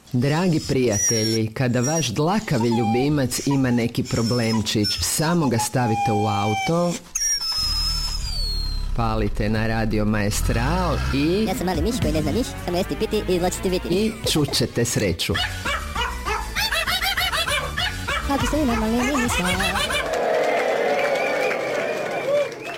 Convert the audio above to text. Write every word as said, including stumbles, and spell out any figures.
Dragi prijatelji, kada vaš dlakavi ljubimac ima neki problemčić, samo ga stavite u auto, palite na Radio Maestral i... Ja sam mali miš koji ne zna niš, samo jesti piti i izlačiti viti. I čućete sreću. Ako se normalni nismo.